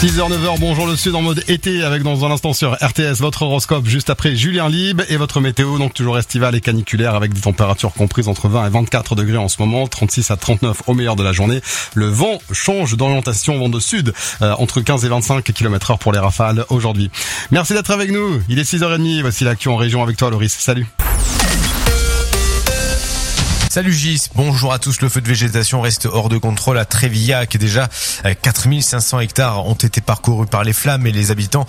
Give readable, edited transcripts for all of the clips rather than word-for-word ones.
6h-9h, bonjour le Sud en mode été avec dans un instant sur RTS votre horoscope juste après Julien Lieb et votre météo donc toujours estivale et caniculaire avec des températures comprises entre 20 et 24 degrés en ce moment, 36 à 39 au meilleur de la journée. Le vent change d'orientation, vent de sud, entre 15 et 25 km/h pour les rafales aujourd'hui. Merci d'être avec nous, il est 6h30, voici l'actu en région avec toi Loris, salut. Salut Gis, bonjour à tous. Le feu de végétation reste hors de contrôle à Trévillac. Déjà, 4500 hectares ont été parcourus par les flammes et les habitants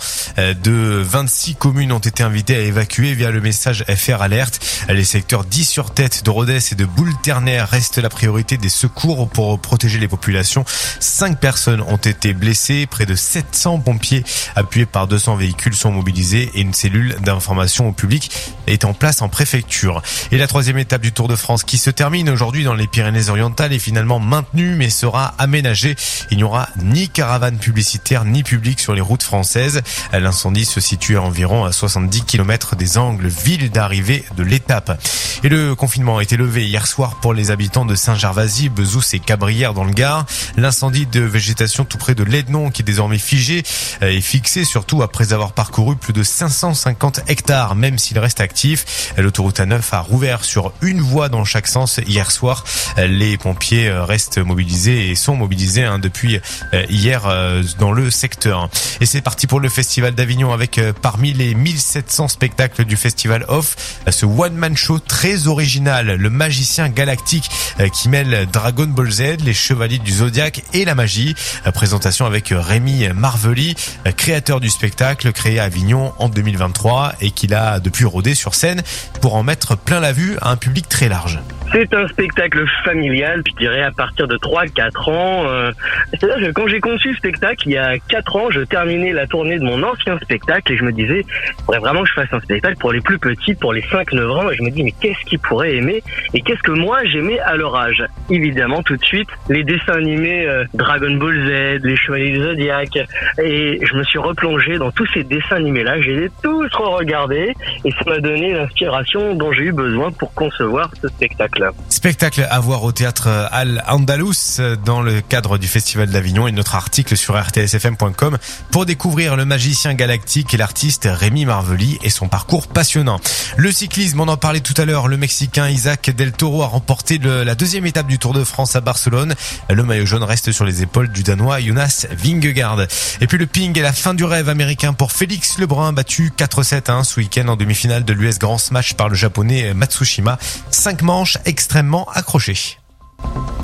de 26 communes ont été invités à évacuer via le message FR Alerte. Les secteurs 10 sur tête de Rodez et de Boule-Ternaire restent la priorité des secours pour protéger les populations. 5 personnes ont été blessées, près de 700 pompiers appuyés par 200 véhicules sont mobilisés et une cellule d'information au public est en place en préfecture. Et la troisième étape du Tour de France qui se termine aujourd'hui dans les Pyrénées-Orientales est finalement maintenue mais sera aménagée. Il n'y aura ni caravane publicitaire ni public sur les routes françaises. L'incendie se situe à environ 70 km des angles villes d'arrivée de l'étape. Et le confinement a été levé hier soir pour les habitants de Saint-Gervasy, Bezous et Cabrières dans le Gard. L'incendie de végétation tout près de Lédenon qui est désormais figé est fixé surtout après avoir parcouru plus de 550 hectares même s'il reste actif. L'autoroute A9 a rouvert sur une voie dans chaque sens hier soir. Les pompiers restent mobilisés et sont mobilisés depuis hier dans le secteur. Et c'est parti pour le Festival d'Avignon avec parmi les 1700 spectacles du Festival Off, ce one-man show très original, le magicien galactique qui mêle Dragon Ball Z, les chevaliers du Zodiac et la magie. Présentation avec Rémi Marvely, créateur du spectacle créé à Avignon en 2023 et qu'il a depuis rodé sur scène pour en mettre plein la vue à un public très large. C'est un spectacle familial, je dirais à partir de 3-4 ans. C'est-à-dire que quand j'ai conçu le spectacle, il y a 4 ans, je terminais la tournée de mon ancien spectacle et je me disais, il faudrait vraiment que je fasse un spectacle pour les plus petits, pour les 5-9 ans. Et je me dis, mais qu'est-ce qu'ils pourraient aimer et qu'est-ce que moi j'aimais à leur âge? Évidemment, tout de suite, les dessins animés Dragon Ball Z, les Chevaliers du Zodiac. Et je me suis replongé dans tous ces dessins animés-là. Je les ai tous re-regardés et ça m'a donné l'inspiration dont j'ai eu besoin pour concevoir ce spectacle. Spectacle à voir au théâtre Al-Andalus dans le cadre du Festival d'Avignon et notre article sur rtsfm.com pour découvrir le magicien galactique et l'artiste Rémi Marvely et son parcours passionnant. Le cyclisme, on en parlait tout à l'heure, le Mexicain Isaac Del Toro a remporté la deuxième étape du Tour de France à Barcelone. Le maillot jaune reste sur les épaules du Danois Jonas Vingegaard. Et puis le ping et la fin du rêve américain pour Félix Lebrun, battu 4-7 ce week-end en demi-finale de l'US Grand Smash par le japonais Matsushima. 5 manches extrêmement accrochées.